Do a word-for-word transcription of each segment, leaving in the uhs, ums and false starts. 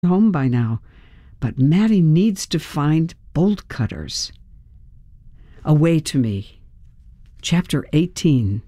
home by now, but Maddie needs to find bolt cutters. Away to me. Chapter eighteen.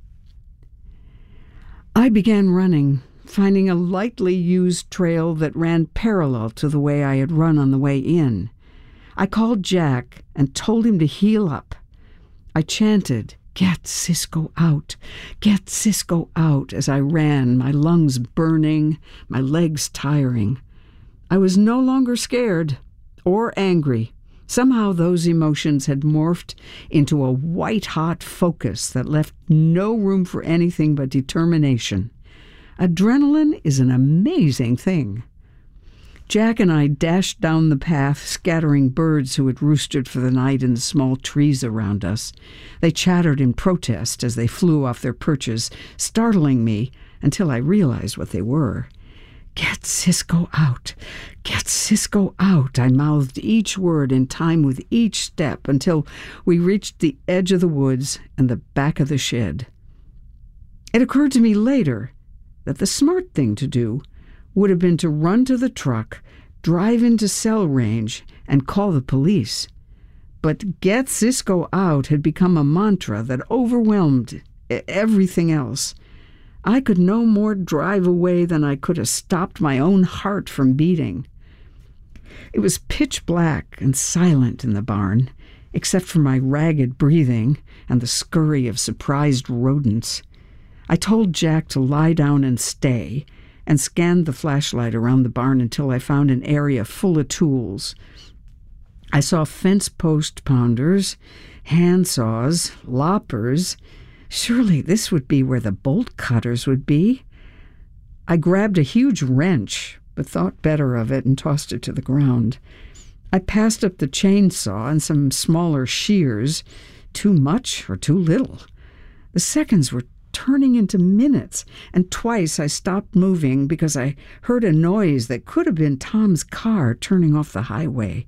I began running, finding a lightly used trail that ran parallel to the way I had run on the way in. I called Jack and told him to heel up. I chanted, "Get Cisco out! Get Cisco out!" as I ran, my lungs burning, my legs tiring. I was no longer scared or angry. Somehow those emotions had morphed into a white-hot focus that left no room for anything but determination. Adrenaline is an amazing thing. Jack and I dashed down the path, scattering birds who had roosted for the night in the small trees around us. They chattered in protest as they flew off their perches, startling me until I realized what they were. "Get Cisco out! Get Cisco out!" I mouthed each word in time with each step until we reached the edge of the woods and the back of the shed. It occurred to me later that the smart thing to do would have been to run to the truck, drive into cell range, and call the police. But "get Cisco out" had become a mantra that overwhelmed everything else. I could no more drive away than I could have stopped my own heart from beating. It was pitch black and silent in the barn, except for my ragged breathing and the scurry of surprised rodents. I told Jack to lie down and stay, and scanned the flashlight around the barn until I found an area full of tools. I saw fence post pounders, hand saws, loppers. Surely this would be where the bolt cutters would be. I grabbed a huge wrench, but thought better of it and tossed it to the ground. I passed up the chainsaw and some smaller shears. Too much or too little? The seconds were turning into minutes, and twice I stopped moving because I heard a noise that could have been Tom's car turning off the highway.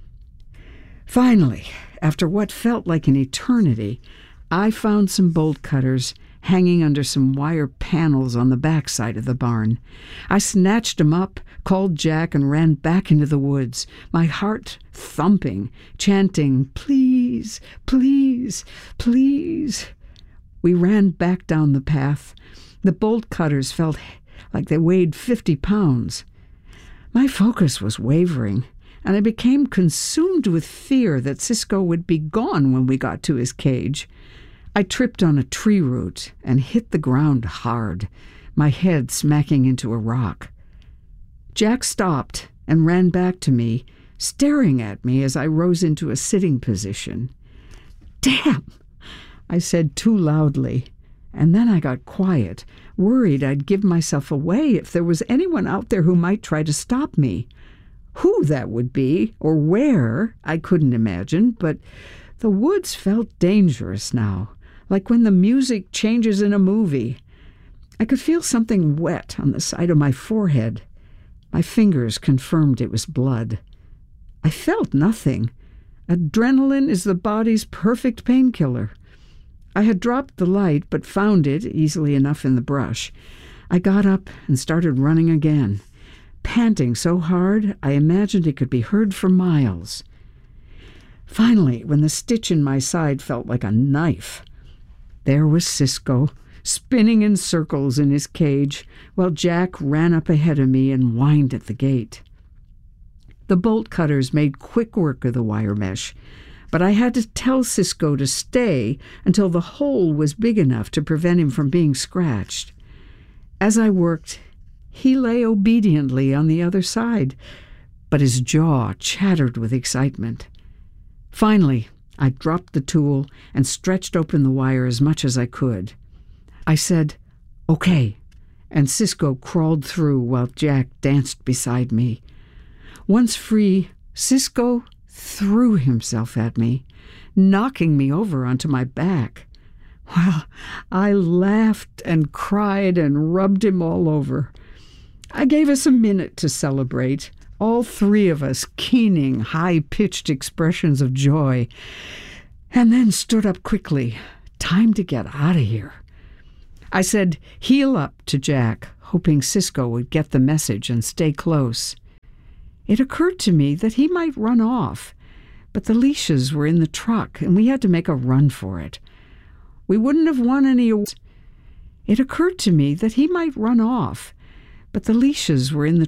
Finally, after what felt like an eternity, I found some bolt cutters hanging under some wire panels on the back side of the barn. I snatched them up, called Jack, and ran back into the woods, my heart thumping, chanting, "Please, please, please." We ran back down the path. The bolt cutters felt like they weighed fifty pounds. My focus was wavering, and I became consumed with fear that Cisco would be gone when we got to his cage. I tripped on a tree root and hit the ground hard, my head smacking into a rock. Jack stopped and ran back to me, staring at me as I rose into a sitting position. "Damn!" I said too loudly, and then I got quiet, worried I'd give myself away if there was anyone out there who might try to stop me. Who that would be, or where, I couldn't imagine, but the woods felt dangerous now, like when the music changes in a movie. I could feel something wet on the side of my forehead. My fingers confirmed it was blood. I felt nothing. Adrenaline is the body's perfect painkiller. I had dropped the light, but found it easily enough in the brush. I got up and started running again, panting so hard I imagined it could be heard for miles. Finally, when the stitch in my side felt like a knife, there was Cisco, spinning in circles in his cage, while Jack ran up ahead of me and whined at the gate. The bolt cutters made quick work of the wire mesh, but I had to tell Cisco to stay until the hole was big enough to prevent him from being scratched. As I worked, he lay obediently on the other side, but his jaw chattered with excitement. Finally, I dropped the tool and stretched open the wire as much as I could. I said, "Okay," and Cisco crawled through while Jack danced beside me. Once free, Cisco threw himself at me, knocking me over onto my back. Well, I laughed and cried and rubbed him all over. I gave us a minute to celebrate, all three of us keening high-pitched expressions of joy, and then stood up quickly. Time to get out of here. I said, "Heel up," to Jack, hoping Cisco would get the message and stay close. It occurred to me that he might run off, but the leashes were in the truck, and we had to make a run for it. We wouldn't have won any awards. It occurred to me that he might run off, but the leashes were in the